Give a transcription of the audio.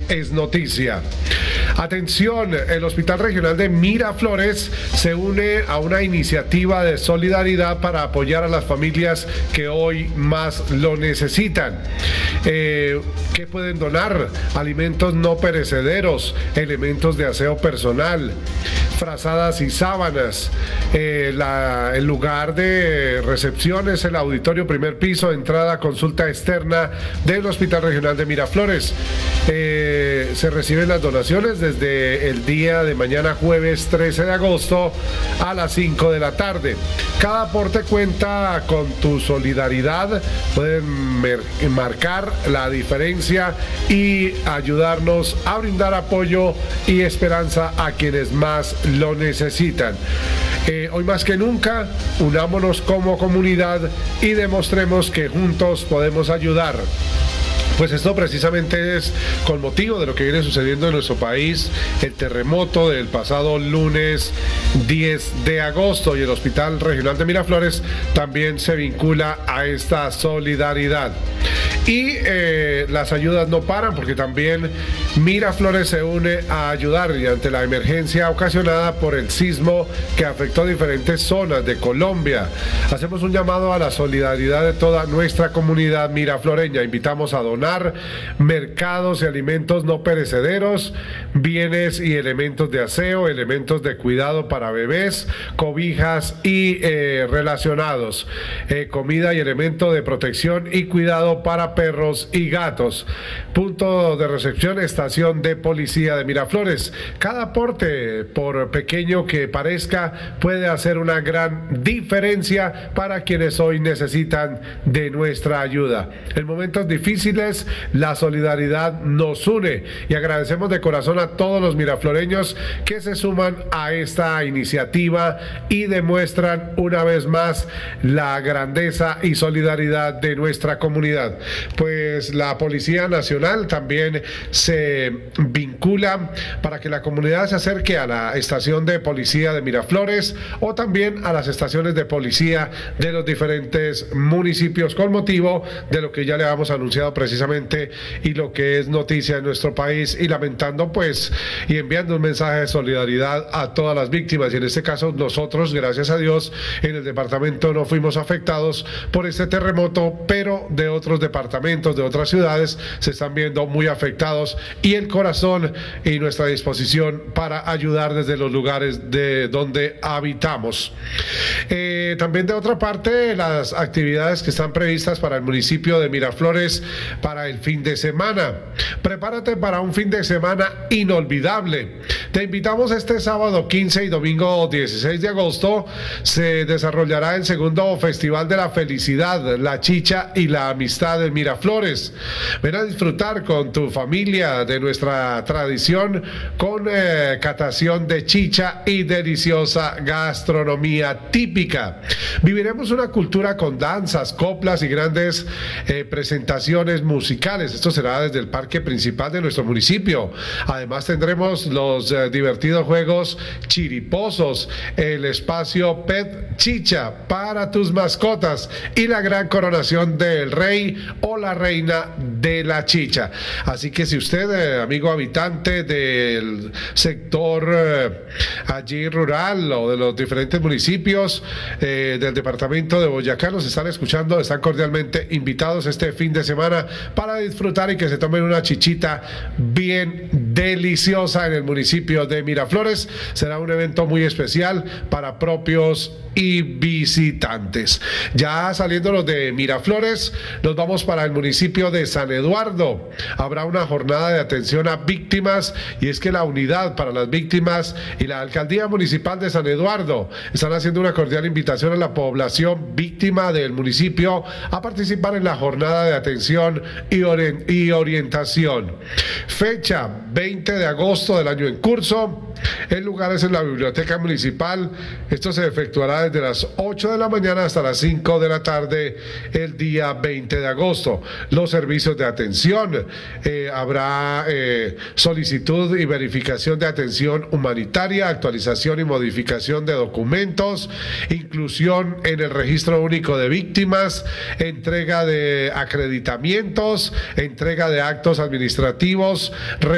es noticia. Atención, el Hospital Regional de Miraflores se une a una iniciativa de solidaridad para apoyar a las familias que hoy más lo necesitan. ¿Qué pueden donar? Alimentos no perecederos, elementos de aseo personal, frazadas y sábanas. El lugar de recepción es el auditorio primer piso, entrada consulta externa del Hospital Regional de Miraflores. Se reciben las donaciones desde el día de mañana, jueves 13 de agosto a las 5 de la tarde. Cada aporte cuenta con tu solidaridad. Pueden marcar la diferencia y ayudarnos a brindar apoyo y esperanza a quienes más lo necesitan. Hoy más que nunca, unámonos como comunidad y demostremos que juntos podemos ayudar. Pues esto precisamente es con motivo de lo que viene sucediendo en nuestro país, el terremoto del pasado lunes 10 de agosto, y el Hospital Regional de Miraflores también se vincula a esta solidaridad. Y las ayudas no paran, porque también Miraflores se une a ayudar y ante la emergencia ocasionada por el sismo que afectó diferentes zonas de Colombia. Hacemos un llamado a la solidaridad de toda nuestra comunidad mirafloreña. Invitamos a donar mercados y alimentos no perecederos, bienes y elementos de aseo, elementos de cuidado para bebés, cobijas y relacionados, comida y elemento de protección y cuidado para perros y gatos. Punto de recepción, estación de policía de Miraflores. Cada aporte, por pequeño que parezca, puede hacer una gran diferencia para quienes hoy necesitan de nuestra ayuda. En momentos difíciles, la solidaridad nos une, y agradecemos de corazón a todos los mirafloreños que se suman a esta iniciativa y demuestran una vez más la grandeza y solidaridad de nuestra comunidad. Pues la Policía Nacional también se vincula para que la comunidad se acerque a la estación de policía de Miraflores o también a las estaciones de policía de los diferentes municipios, con motivo de lo que ya le habíamos anunciado precisamente y lo que es noticia en nuestro país, y lamentando pues y enviando un mensaje de solidaridad a todas las víctimas. Y en este caso nosotros, gracias a Dios, en el departamento no fuimos afectados por este terremoto, pero de otros departamentos, de otras ciudades, se están viendo muy afectados, y el corazón y nuestra disposición para ayudar desde los lugares de donde habitamos. También de otra parte, las actividades que están previstas para el municipio de Miraflores para el fin de semana. Prepárate para un fin de semana inolvidable. Te invitamos este sábado 15 y domingo 16 de agosto. Se desarrollará el segundo Festival de la Felicidad, la Chicha y la Amistad en Miraflores. Ven a disfrutar con tu familia de nuestra tradición con catación de chicha y deliciosa gastronomía típica. Viviremos una cultura con danzas, coplas y grandes presentaciones musicales. Esto será desde el parque principal de nuestro municipio. Además tendremos los divertidos juegos chiriposos, el espacio Pet Chicha para tus mascotas y la gran coronación del rey o la reina de la chicha. Así que si usted, amigo habitante del sector allí rural o de los diferentes municipios del departamento de Boyacá nos están escuchando, están cordialmente invitados este fin de semana para disfrutar y que se tomen una chichita bien deliciosa en el municipio de Miraflores. Será un evento muy especial para propios y visitantes. Ya saliéndonos de Miraflores, nos vamos para el municipio de San Eduardo. Habrá una jornada de atención a víctimas, y es que la Unidad para las Víctimas y la Alcaldía Municipal de San Eduardo están haciendo una cordial invitación a la población víctima del municipio a participar en la jornada de atención y orientación. Fecha 20 de agosto del año en curso. El lugar es en la Biblioteca Municipal. Esto se efectuará desde las 8 de la mañana hasta las 5 de la tarde el día 20 de agosto. Los servicios de atención, habrá solicitud y verificación de atención humanitaria, actualización y modificación de documentos, inclusión en el registro único de víctimas, entrega de acreditamientos, entrega de actos administrativos,